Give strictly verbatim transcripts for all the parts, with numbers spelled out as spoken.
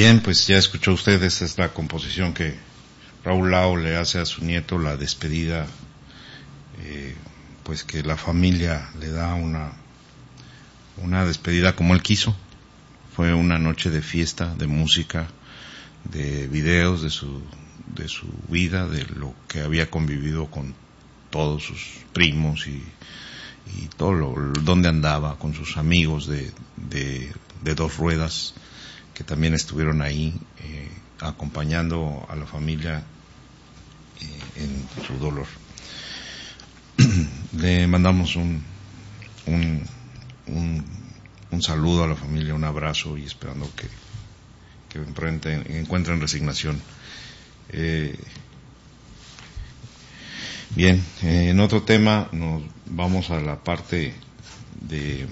Bien, pues ya escuchó usted, esta es la composición que Raúl Lao le hace a su nieto, la despedida, eh, pues que la familia le da una, una despedida como él quiso. Fue una noche de fiesta, de música, de videos de su, de su vida, de lo que había convivido con todos sus primos y, y todo lo, donde andaba, con sus amigos de, de, de dos ruedas, que también estuvieron ahí eh, acompañando a la familia eh, en su dolor. Le mandamos un, un, un, un saludo a la familia, un abrazo, y esperando que, que enfrenten, encuentren resignación. Eh, bien, eh, en otro tema nos vamos a la parte de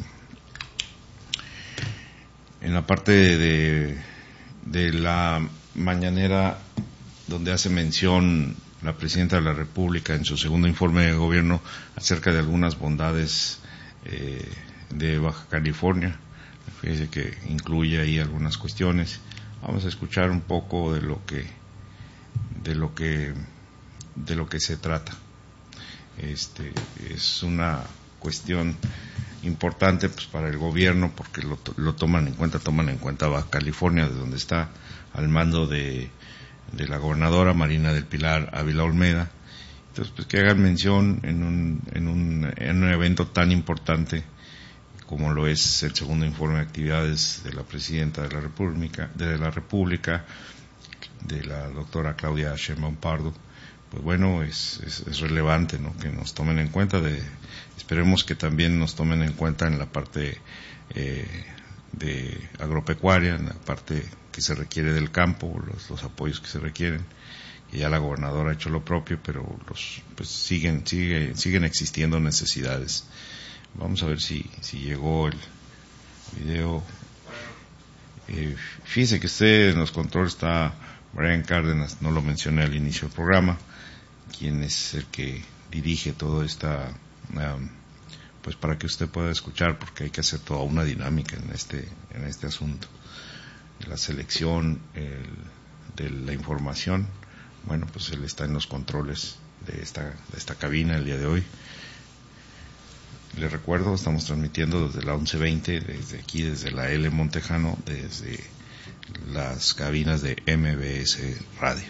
en la parte de, de la mañanera, donde hace mención la Presidenta de la República en su segundo informe de gobierno acerca de algunas bondades eh, de Baja California. Fíjese que incluye ahí algunas cuestiones. Vamos a escuchar un poco de lo que de lo que de lo que se trata. Este es una cuestión importante pues para el gobierno, porque lo, lo toman en cuenta, toman en cuenta Baja California, de donde está al mando de, de la gobernadora Marina del Pilar Ávila Olmeda. Entonces, pues que hagan mención en un, en un, en un evento tan importante como lo es el segundo informe de actividades de la Presidenta de la República, de la República, de la doctora Claudia Sheinbaum Pardo. Pues bueno, es, es, es relevante, ¿no?, que nos tomen en cuenta. De, esperemos que también nos tomen en cuenta en la parte eh, de agropecuaria, en la parte que se requiere del campo, los, los apoyos que se requieren. Que ya la gobernadora ha hecho lo propio, pero los pues siguen sigue, siguen existiendo necesidades. Vamos a ver si si llegó el video. Eh, fíjese que usted en los controles está Brian Cárdenas, no lo mencioné al inicio del programa, quien es el que dirige toda esta, um, pues para que usted pueda escuchar, porque hay que hacer toda una dinámica en este en este asunto, la selección el, de la información. Bueno, pues él está en los controles de esta de esta cabina el día de hoy. Les recuerdo, estamos transmitiendo desde la once veinte, desde aquí, desde la L Montejano, desde las cabinas de M B S Radio.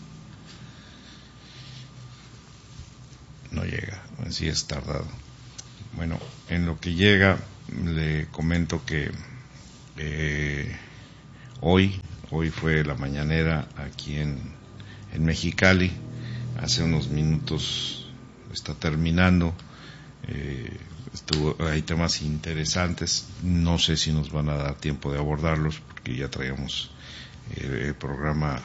No llega, así es tardado. Bueno, en lo que llega, le comento que eh, hoy, hoy fue la mañanera aquí en, en Mexicali. Hace unos minutos está terminando. Eh, estuvo, hay temas interesantes, no sé si nos van a dar tiempo de abordarlos, porque ya traíamos eh, el programa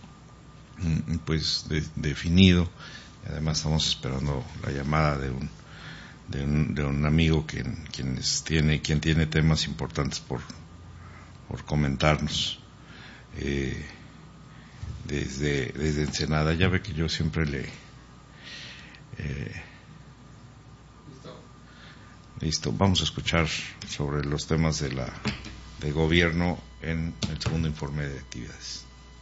pues de, definido. Además estamos esperando la llamada de un de un, de un amigo quien quienes tiene quien tiene temas importantes por por comentarnos eh, desde desde Ensenada. Ya ve que yo siempre le eh, listo, vamos a escuchar sobre los temas de la de gobierno en el segundo informe de actividades.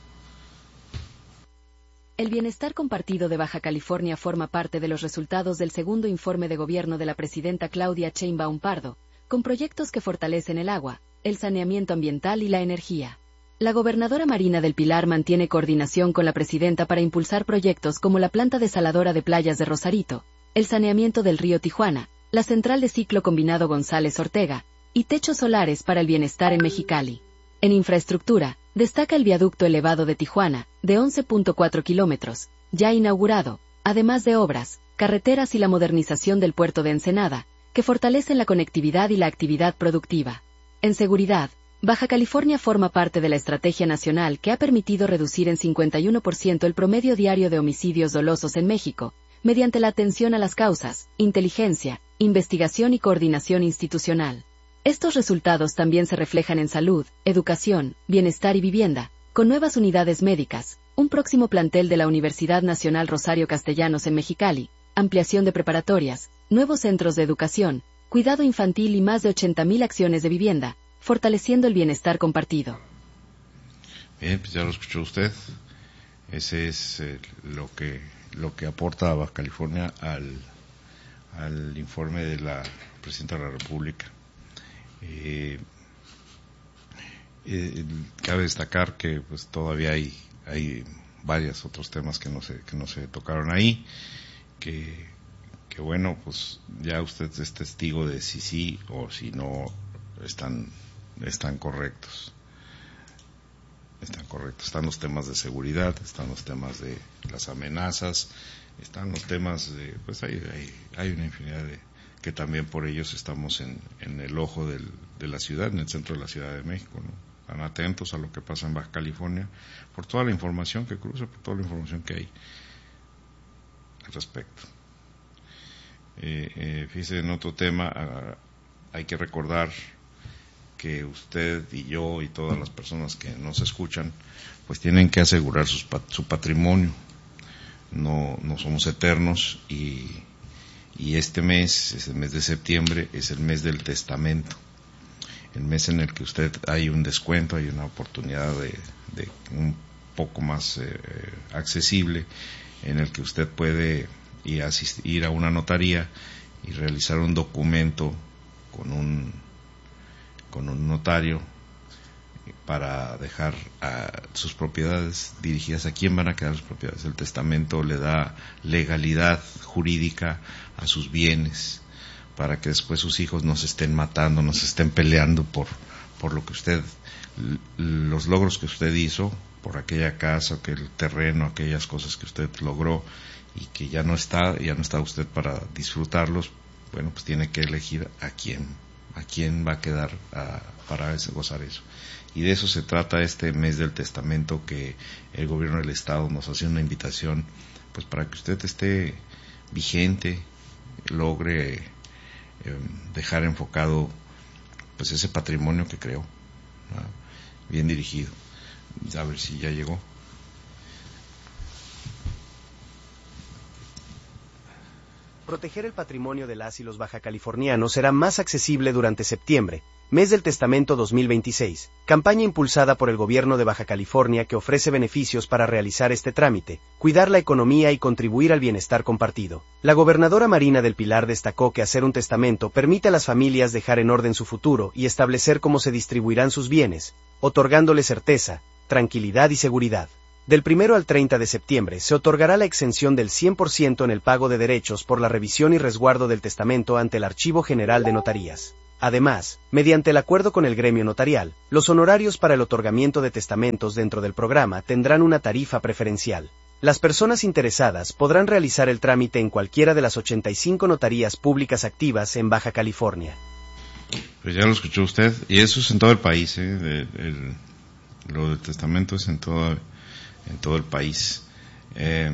El bienestar compartido de Baja California forma parte de los resultados del segundo informe de gobierno de la presidenta Claudia Sheinbaum Pardo, con proyectos que fortalecen el agua, el saneamiento ambiental y la energía. La gobernadora Marina del Pilar mantiene coordinación con la presidenta para impulsar proyectos como la planta desaladora de playas de Rosarito, el saneamiento del río Tijuana, la central de ciclo combinado González Ortega, y techos solares para el bienestar en Mexicali. En infraestructura, destaca el viaducto elevado de Tijuana, de once punto cuatro kilómetros, ya inaugurado, además de obras, carreteras y la modernización del puerto de Ensenada, que fortalecen la conectividad y la actividad productiva. En seguridad, Baja California forma parte de la estrategia nacional que ha permitido reducir en cincuenta y uno por ciento el promedio diario de homicidios dolosos en México, mediante la atención a las causas, inteligencia, investigación y coordinación institucional. Estos resultados también se reflejan en salud, educación, bienestar y vivienda, con nuevas unidades médicas, un próximo plantel de la Universidad Nacional Rosario Castellanos en Mexicali, ampliación de preparatorias, nuevos centros de educación, cuidado infantil y más de ochenta mil acciones de vivienda, fortaleciendo el bienestar compartido. Bien, pues ya lo escuchó usted. Ese es eh, lo que lo que aporta Baja California al, al informe de la Presidenta de la República. Eh, eh, cabe destacar que pues todavía hay hay varios otros temas que no se que no se tocaron ahí, que que bueno, pues ya usted es testigo de si sí o si no están están correctos. Están correctos. Están los temas de seguridad, están los temas de las amenazas, están los temas de, pues hay, hay, hay una infinidad de, que también por ellos estamos en, en el ojo del, de la ciudad, en el centro de la Ciudad de México, ¿no? Están atentos a lo que pasa en Baja California, por toda la información que cruza, por toda la información que hay al respecto. Eh, eh, fíjese, en otro tema, uh, hay que recordar que usted y yo y todas las personas que nos escuchan pues tienen que asegurar sus, su patrimonio. No, no somos eternos y, y este mes, es el mes de septiembre, es el mes del testamento, el mes en el que usted hay un descuento, hay una oportunidad de, de un poco más eh, accesible, en el que usted puede ir a, asistir, ir a una notaría y realizar un documento con un con un notario para dejar a sus propiedades dirigidas a quién van a quedar sus propiedades. El testamento le da legalidad jurídica a sus bienes para que después sus hijos no se estén matando, no se estén peleando por por lo que usted, los logros que usted hizo, por aquella casa, aquel terreno, aquellas cosas que usted logró y que ya no está, ya no está usted para disfrutarlos. Bueno, pues tiene que elegir a quién a quién va a quedar a, para ese, gozar eso. Y de eso se trata este mes del testamento, que el gobierno del estado nos hace una invitación pues para que usted esté vigente, logre eh, dejar enfocado pues ese patrimonio que creó, ¿no? Bien dirigido. A ver si ya llegó. Proteger el patrimonio de las y los bajacalifornianos será más accesible durante septiembre, mes del testamento dos mil veintiséis, campaña impulsada por el gobierno de Baja California que ofrece beneficios para realizar este trámite, cuidar la economía y contribuir al bienestar compartido. La gobernadora Marina del Pilar destacó que hacer un testamento permite a las familias dejar en orden su futuro y establecer cómo se distribuirán sus bienes, otorgándole certeza, tranquilidad y seguridad. Del primero al treinta de septiembre se otorgará la exención del cien por ciento en el pago de derechos por la revisión y resguardo del testamento ante el Archivo General de Notarías. Además, mediante el acuerdo con el gremio notarial, los honorarios para el otorgamiento de testamentos dentro del programa tendrán una tarifa preferencial. Las personas interesadas podrán realizar el trámite en cualquiera de las ochenta y cinco notarías públicas activas en Baja California. Pues ya lo escuchó usted, y eso es en todo el país, ¿eh? el, el, lo del testamento es en todo en todo el país. Eh,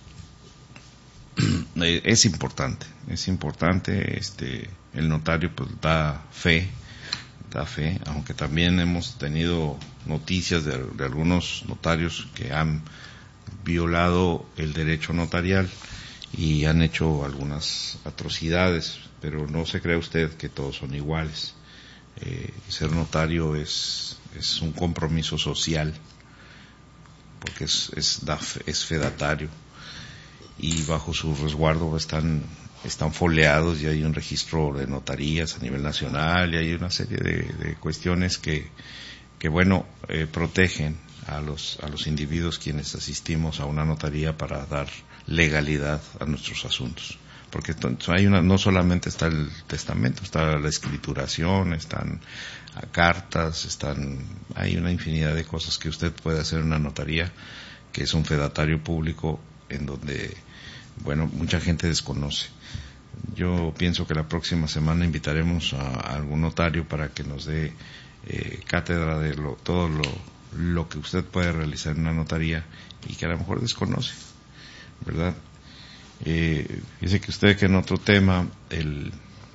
es importante, es importante, este, el notario pues da fe, da fe, aunque también hemos tenido noticias de, de algunos notarios que han violado el derecho notarial y han hecho algunas atrocidades, pero no se crea usted que todos son iguales. Eh, ser notario es, es un compromiso social, porque es, es, es fedatario, y bajo su resguardo están, están foleados y hay un registro de notarías a nivel nacional y hay una serie de, de cuestiones que, que bueno, eh, protegen a los, a los individuos quienes asistimos a una notaría para dar legalidad a nuestros asuntos. Porque hay una, no solamente está el testamento, está la escrituración, están cartas, están, hay una infinidad de cosas que usted puede hacer en una notaría, que es un fedatario público en donde, bueno, mucha gente desconoce. Yo pienso que la próxima semana invitaremos a, a algún notario para que nos dé eh, cátedra de lo, todo lo, lo que usted puede realizar en una notaría y que a lo mejor desconoce, ¿verdad? Eh, dice que usted que en otro tema, el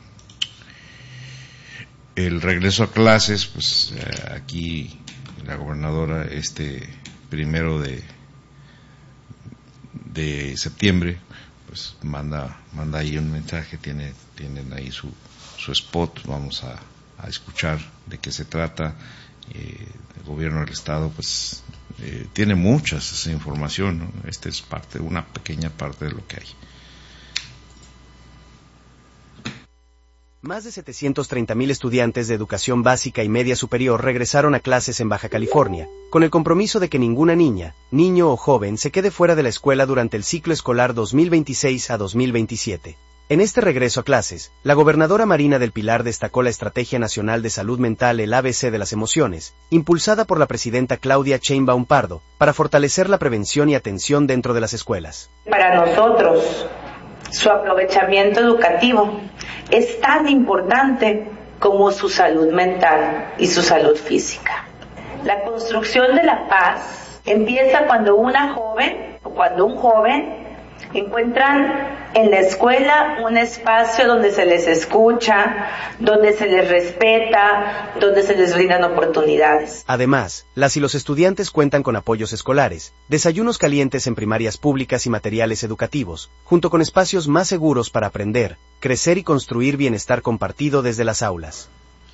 el regreso a clases, pues eh, aquí la gobernadora este primero de de septiembre pues manda manda ahí un mensaje, tiene tienen ahí su su spot, vamos a, a escuchar de qué se trata eh, el gobierno del estado pues eh, tiene mucha esa información, ¿no? Esta es parte, una pequeña parte de lo que hay. Más de setecientos treinta mil estudiantes de educación básica y media superior regresaron a clases en Baja California, con el compromiso de que ninguna niña, niño o joven se quede fuera de la escuela durante el ciclo escolar dos mil veintiséis a dos mil veintisiete. En este regreso a clases, la gobernadora Marina del Pilar destacó la Estrategia Nacional de Salud Mental, el A B C de las Emociones, impulsada por la presidenta Claudia Sheinbaum Pardo, para fortalecer la prevención y atención dentro de las escuelas. Para nosotros, su aprovechamiento educativo es tan importante como su salud mental y su salud física. La construcción de la paz empieza cuando una joven o cuando un joven encuentran en la escuela un espacio donde se les escucha, donde se les respeta, donde se les brindan oportunidades. Además, las y los estudiantes cuentan con apoyos escolares, desayunos calientes en primarias públicas y materiales educativos, junto con espacios más seguros para aprender, crecer y construir bienestar compartido desde las aulas.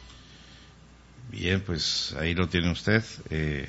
Bien, pues ahí lo tiene usted, eh,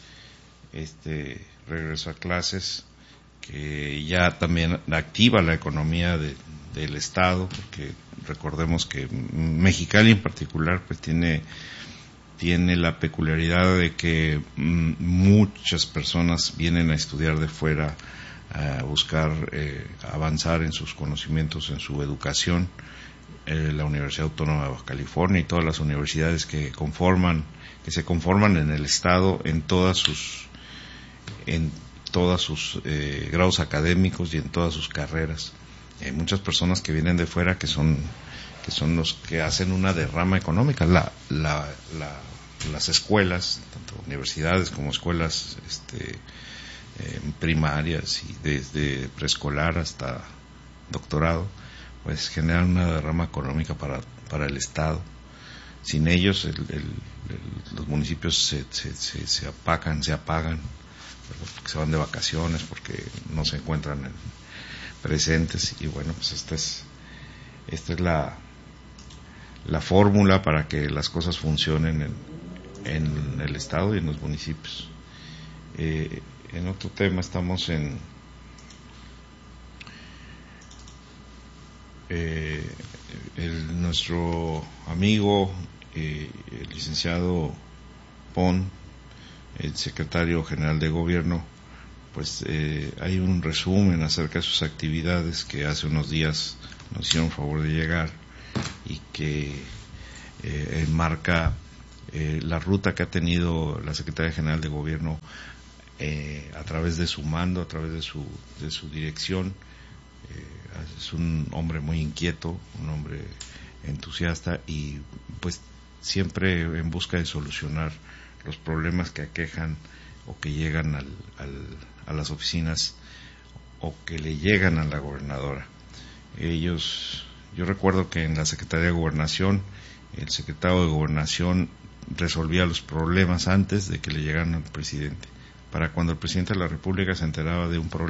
este regreso a clases, que ya también activa la economía de, del estado, porque recordemos que Mexicali en particular pues tiene tiene la peculiaridad de que mm, muchas personas vienen a estudiar de fuera, a buscar eh, avanzar en sus conocimientos, en su educación. Eh, la Universidad Autónoma de Baja California y todas las universidades que conforman, que se conforman en el estado en todas sus en todos sus eh, grados académicos y en todas sus carreras. Hay muchas personas que vienen de fuera que son que son los que hacen una derrama económica. La, la, la, las escuelas, tanto universidades como escuelas este, eh, primarias y desde preescolar hasta doctorado, pues generan una derrama económica para, para el Estado. Sin ellos el, el, el, los municipios se, se, se, se apagan, se apagan, porque se van de vacaciones, porque no se encuentran en, presentes, y bueno, pues esta es esta es la la fórmula para que las cosas funcionen en, en el estado y en los municipios. Eh, en otro tema estamos en eh, el, nuestro amigo eh, el licenciado Pon, el secretario general de gobierno, pues eh, hay un resumen acerca de sus actividades que hace unos días nos hicieron favor de llegar y que eh, enmarca eh, la ruta que ha tenido la Secretaría General de Gobierno eh, a través de su mando, a través de su, de su dirección. Eh, es un hombre muy inquieto, un hombre entusiasta y pues siempre en busca de solucionar los problemas que aquejan o que llegan al, al, a las oficinas o que le llegan a la gobernadora. Ellos, yo recuerdo que en la Secretaría de Gobernación, el secretario de Gobernación resolvía los problemas antes de que le llegaran al presidente. Para cuando el presidente de la República se enteraba de un problema,